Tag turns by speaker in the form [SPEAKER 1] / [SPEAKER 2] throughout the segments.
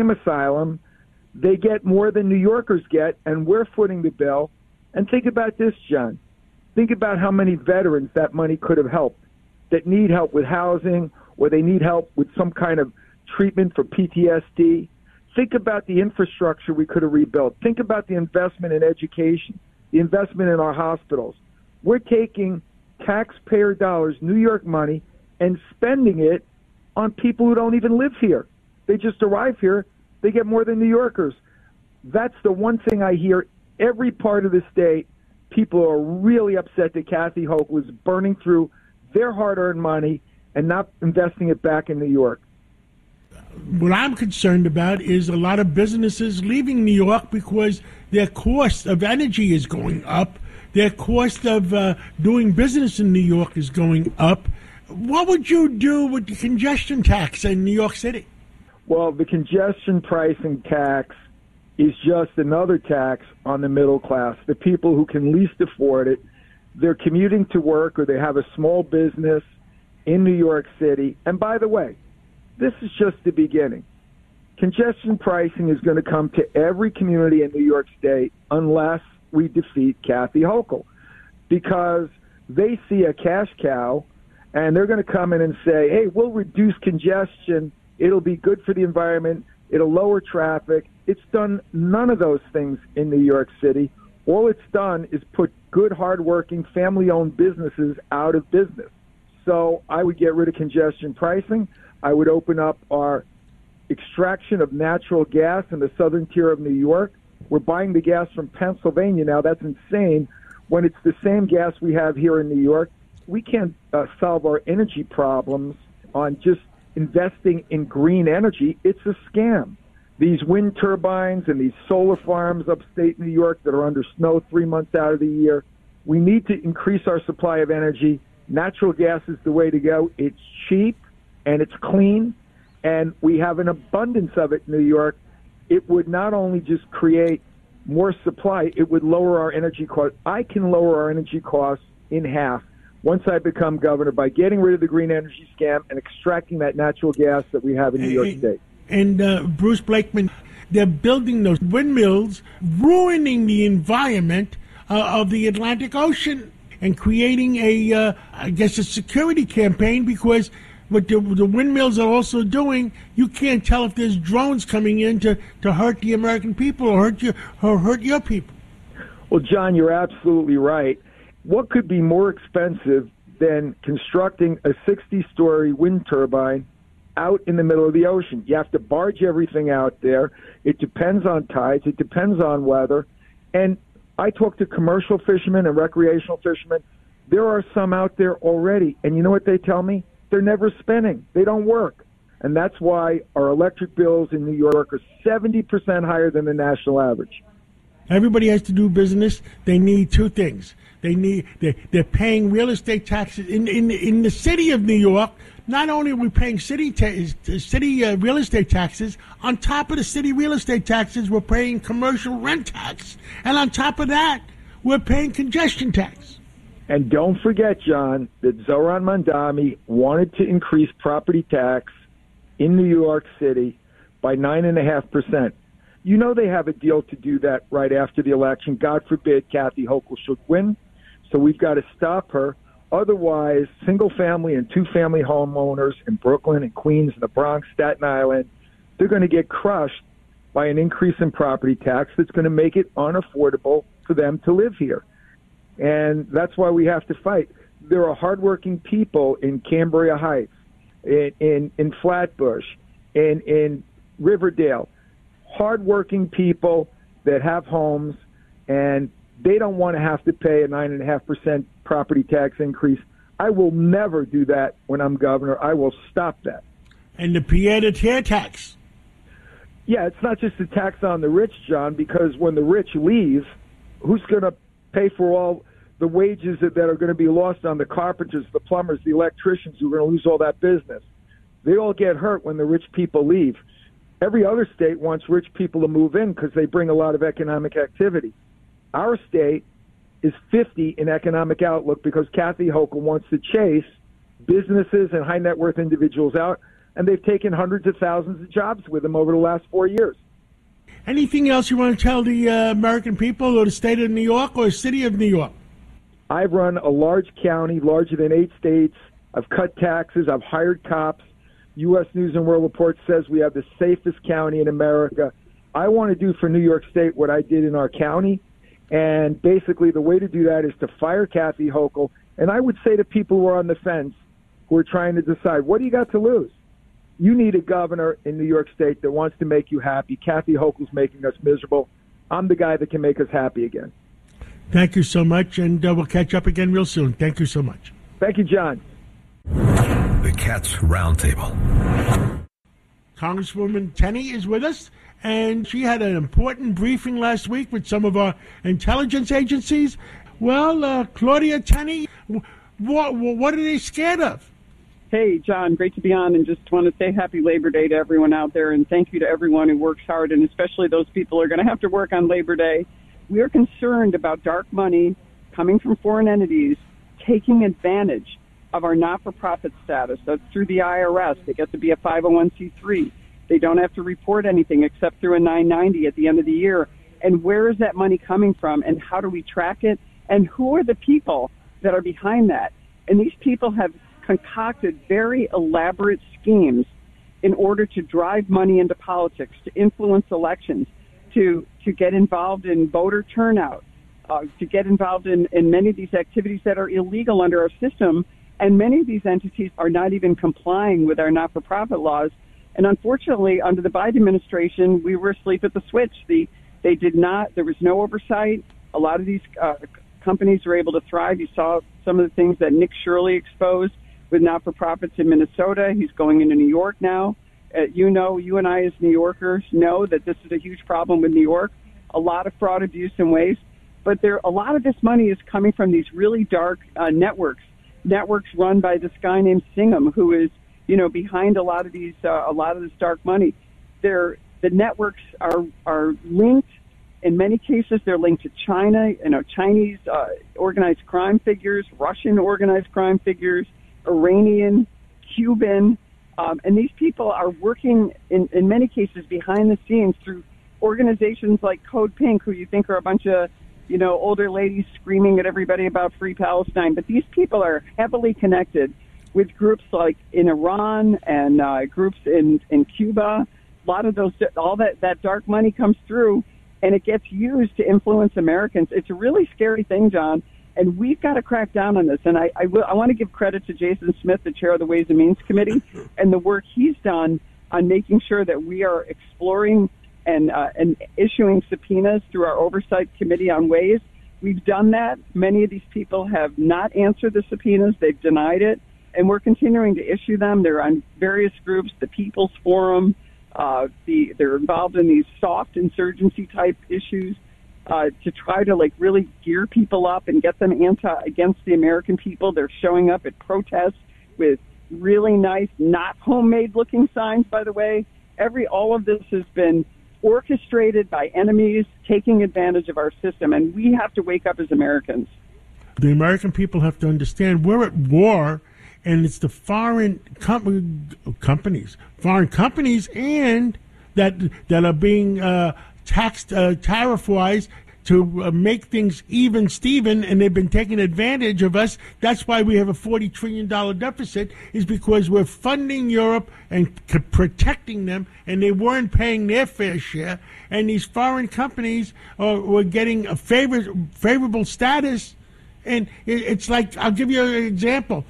[SPEAKER 1] asylum, they get more than New Yorkers get, and we're footing the bill. And think about this, John. Think about how many veterans that money could have helped that need help with housing or they need help with some kind of treatment for PTSD. Think about the infrastructure we could have rebuilt. Think about the investment in education, the investment in our hospitals. We're taking taxpayer dollars, New York money, and spending it on people who don't even live here. They just arrive here. They get more than New Yorkers. That's the one thing I hear every part of the state. People are really upset that Kathy Hochul is burning through their hard-earned money and not investing it back in New York.
[SPEAKER 2] What I'm concerned about is a lot of businesses leaving New York because their cost of energy is going up. Their cost of doing business in New York is going up. What would you do with the congestion tax in New York City?
[SPEAKER 1] Well, the congestion pricing tax is just another tax on the middle class, the people who can least afford it. They're commuting to work or they have a small business in New York City. And by the way, this is just the beginning. Congestion pricing is going to come to every community in New York State unless we defeat Kathy Hochul, because they see a cash cow and they're going to come in and say, hey, we'll reduce congestion. It'll be good for the environment. It'll lower traffic. It's done none of those things in New York City. All it's done is put good, hardworking, family-owned businesses out of business. So I would get rid of congestion pricing. I would open up our extraction of natural gas in the southern tier of New York. We're buying the gas from Pennsylvania now. That's insane. When it's the same gas we have here in New York, we can't solve our energy problems on just investing in green energy. It's a scam. These wind turbines and these solar farms upstate New York that are under snow 3 months out of the year, we need to increase our supply of energy. Natural gas is the way to go. It's cheap and it's clean, and we have an abundance of it in New York. It would not only just create more supply, it would lower our energy costs. I can lower our energy costs in half once I become governor by getting rid of the green energy scam and extracting that natural gas that we have in New York State.
[SPEAKER 2] And Bruce Blakeman, they're building those windmills, ruining the environment of the Atlantic Ocean and creating a security campaign, because what the windmills are also doing, you can't tell if there's drones coming in to hurt the American people or hurt your people.
[SPEAKER 1] Well, John, you're absolutely right. What could be more expensive than constructing a 60-story wind turbine out in the middle of the ocean? You have to barge everything out there. It depends on tides. It depends on weather. And I talk to commercial fishermen and recreational fishermen. There are some out there already. And you know what they tell me? They're never spinning. They don't work. And that's why our electric bills in New York are 70% higher than the national average.
[SPEAKER 2] Everybody has to do business. They need two things. They're paying real estate taxes in the city of New York. Not only are we paying city real estate taxes, on top of the city real estate taxes, we're paying commercial rent tax, and on top of that, we're paying congestion tax.
[SPEAKER 1] And don't forget, John, that Zohran Mamdani wanted to increase property tax in New York City by 9.5%. You know they have a deal to do that right after the election. God forbid Kathy Hochul should win. So we've got to stop her. Otherwise, single-family and two-family homeowners in Brooklyn and Queens and the Bronx, Staten Island, they're going to get crushed by an increase in property tax that's going to make it unaffordable for them to live here. And that's why we have to fight. There are hardworking people in Cambria Heights, in Flatbush, in Riverdale, hardworking people that have homes, and they don't want to have to pay a 9.5% property tax increase. I will never do that when I'm governor. I will stop that.
[SPEAKER 2] And the pied-à-terre tax.
[SPEAKER 1] Yeah, it's not just a tax on the rich, John, because when the rich leave, who's going to pay for all the wages that are going to be lost on the carpenters, the plumbers, the electricians who are going to lose all that business? They all get hurt when the rich people leave. Every other state wants rich people to move in because they bring a lot of economic activity. Our state is 50 in economic outlook because Kathy Hochul wants to chase businesses and high net worth individuals out. and they've taken hundreds of thousands of jobs with them over the last 4 years.
[SPEAKER 2] Anything else you want to tell the American people or the state of New York or the city of New York?
[SPEAKER 1] I've run a large county, larger than 8 states. I've cut taxes. I've hired cops. U.S. News and World Report says we have the safest county in America. I want to do for New York State what I did in our county. And basically the way to do that is to fire Kathy Hochul. And I would say to people who are on the fence, who are trying to decide, what do you got to lose? You need a governor in New York State that wants to make you happy. Kathy Hochul's making us miserable. I'm the guy that can make us happy again.
[SPEAKER 2] Thank you so much, and we'll catch up again real soon. Thank you so much.
[SPEAKER 1] Thank you, John.
[SPEAKER 3] The Cats Roundtable.
[SPEAKER 2] Congresswoman Tenney is with us, and she had an important briefing last week with some of our intelligence agencies. Well, Claudia Tenney, what are they scared of?
[SPEAKER 4] Hey, John, great to be on, and just want to say happy Labor Day to everyone out there, and thank you to everyone who works hard, and especially those people who are going to have to work on Labor Day. We are concerned about dark money coming from foreign entities taking advantage of our not-for-profit status. That's through the IRS. They get to be a 501c3. They don't have to report anything except through a 990 at the end of the year. And where is that money coming from, and how do we track it? And who are the people that are behind that? And these people have concocted very elaborate schemes in order to drive money into politics, to influence elections, to get involved in voter turnout, to get involved in many of these activities that are illegal under our system. And many of these entities are not even complying with our not-for-profit laws. And unfortunately, under the Biden administration, we were asleep at the switch. They did not, there was no oversight. A lot of these companies were able to thrive. You saw some of the things that Nick Shirley exposed with not-for-profits in Minnesota. He's going into New York now. You and I as New Yorkers know that this is a huge problem with New York. A lot of fraud, abuse, and waste. But a lot of this money is coming from these really dark networks run by this guy named Singham, who is, behind a lot of this dark money. The networks are linked. In many cases, they're linked to China, Chinese organized crime figures, Russian organized crime figures, Iranian, Cuban, and these people are working in many cases behind the scenes through organizations like Code Pink, who you think are a bunch of older ladies screaming at everybody about free Palestine. But these people are heavily connected with groups like in Iran and groups in Cuba. A lot of all that dark money comes through, and it gets used to influence Americans. It's a really scary thing, John, and we've got to crack down on this. And I want to give credit to Jason Smith, the chair of the Ways and Means Committee, and the work he's done on making sure that we are exploring and issuing subpoenas through our Oversight Committee on Ways. We've done that. Many of these people have not answered the subpoenas. They've denied it, and we're continuing to issue them. They're on various groups, the People's Forum. They're involved in these soft insurgency-type issues to try to, really gear people up and get them against the American people. They're showing up at protests with really nice, not homemade-looking signs, by the way. All of this has been orchestrated by enemies taking advantage of our system, and we have to wake up as Americans.
[SPEAKER 2] The American people have to understand we're at war, and it's the foreign companies, and that are being taxed tariff-wise to make things even, Steven, and they've been taking advantage of us. That's why we have a $40 trillion deficit, is because we're funding Europe and protecting them, and they weren't paying their fair share. And these foreign companies were getting a favorable status. And it's like, I'll give you an example.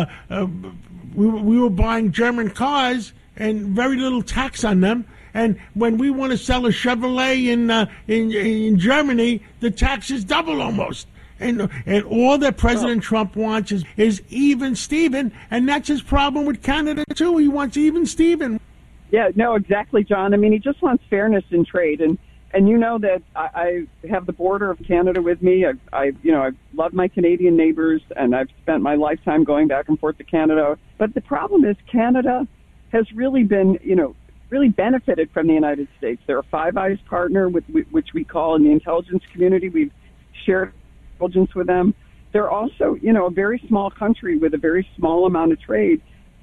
[SPEAKER 2] We were buying German cars and very little tax on them. And when we want to sell a Chevrolet in Germany, the tax is double almost. And all that President Trump wants is even Steven, and that's his problem with Canada too. He wants even Steven.
[SPEAKER 4] Yeah, no, exactly, John. I mean, he just wants fairness in trade, and that I have the border of Canada with me. I love my Canadian neighbors, and I've spent my lifetime going back and forth to Canada. But the problem is Canada has really been, really benefited from the United States. They're a Five Eyes partner, which we call in the intelligence community. We've shared intelligence with them. They're also, a very small country with a very small amount of trade.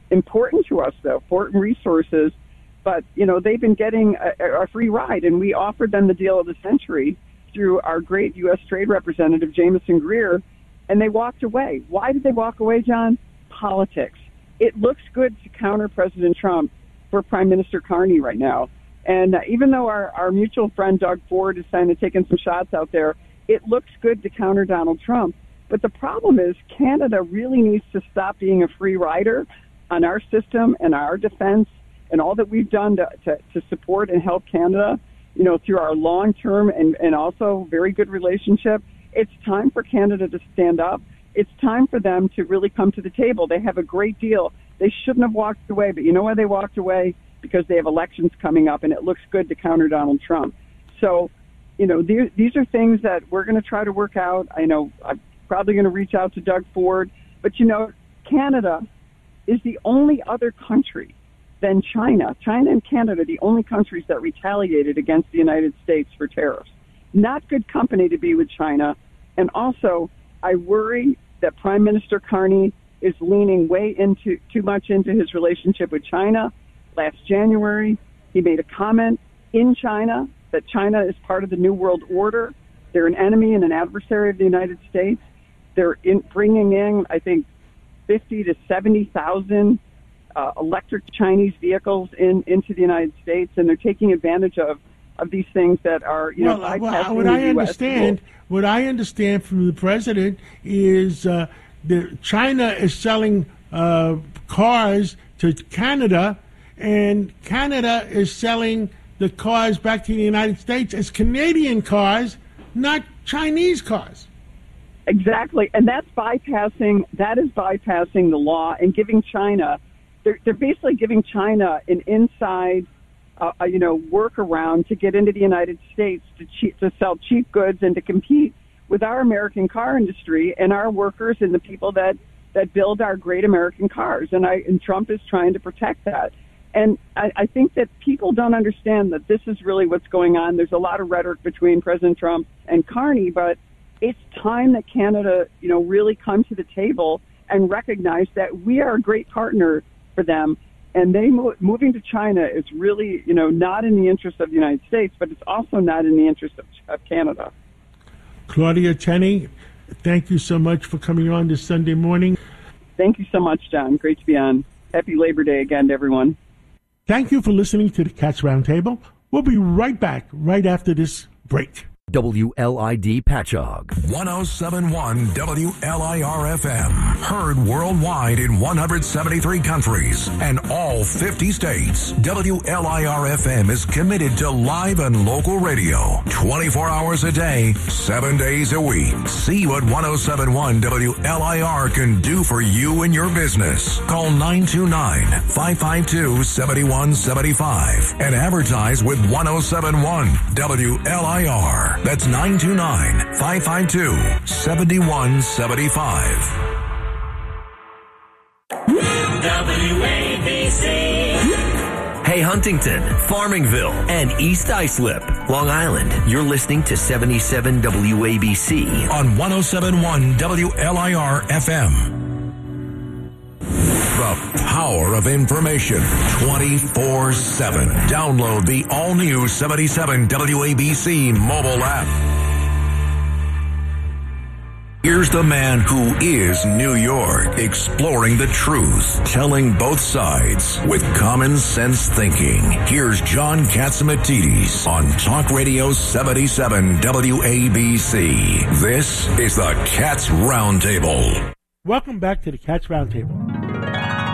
[SPEAKER 4] important to us, though, important resources. But, they've been getting a free ride, and we offered them the deal of the century through our great U.S. Trade Representative, Jameson Greer, and they walked away. Why did they walk away, John? Politics. It looks good to counter President Trump for Prime Minister Carney right now. And even though our mutual friend Doug Ford is kind of taking some shots out there, it looks good to counter Donald Trump. But the problem is Canada really needs to stop being a free rider on our system and our defense and all that we've done to support and help Canada, through our long-term and also very good relationship. It's time for Canada to stand up. It's time for them to really come to the table. They have a great deal. They shouldn't have walked away, but you know why they walked away? Because they have elections coming up, and it looks good to counter Donald Trump. So, these are things that we're going to try to work out. I know I'm probably going to reach out to Doug Ford, but, Canada is the only other country than China. China and Canada are the only countries that retaliated against the United States for tariffs. Not good company to be with China. And also, I worry that Prime Minister Carney is leaning too much into his relationship with China. Last January, he made a comment in China that China is part of the New World Order. They're an enemy and an adversary of the United States. They're bringing in, I think, 50 to 70,000 electric Chinese vehicles into the United States, and they're taking advantage of these things that are, bypassing the US.
[SPEAKER 2] What I understand from the president is that China is selling cars to Canada, and Canada is selling the cars back to the United States as Canadian cars, not Chinese cars.
[SPEAKER 4] Exactly, and that is bypassing the law and giving China. They're basically giving China an inside, workaround to get into the United States to sell cheap goods and to compete with our American car industry and our workers and the people that build our great American cars. And Trump is trying to protect that. And I think that people don't understand that this is really what's going on. There's a lot of rhetoric between President Trump and Carney, but it's time that Canada, really come to the table and recognize that we are a great partner for them. And moving to China is really, not in the interest of the United States, but it's also not in the interest of Canada.
[SPEAKER 2] Claudia Tenney, thank you so much for coming on this Sunday morning.
[SPEAKER 4] Thank you so much, John. Great to be on. Happy Labor Day again to everyone.
[SPEAKER 2] Thank you for listening to the Cats Roundtable. We'll be right back right after this break.
[SPEAKER 3] WLID Patchogue. 107.1 WLIR-FM. Heard worldwide in 173 countries and all 50 states. WLIR-FM is committed to live and local radio 24 hours a day, 7 days a week. See what 107.1 WLIR can do for you and your business. Call 929-552-7175 and advertise with 107.1 WLIR. That's 929-552-7175.
[SPEAKER 5] WABC. Hey, Huntington, Farmingville, and East Islip, Long Island. You're listening to 77 WABC
[SPEAKER 3] on 107.1 WLIR-FM. The power of information 24/7. Download the all-new 77 WABC mobile app. Here's the man who is New York, exploring the truth, telling both sides with common sense thinking. Here's John Catsimatidis on Talk Radio 77 WABC. This is the Cats Roundtable.
[SPEAKER 2] Welcome back to the Cats Roundtable.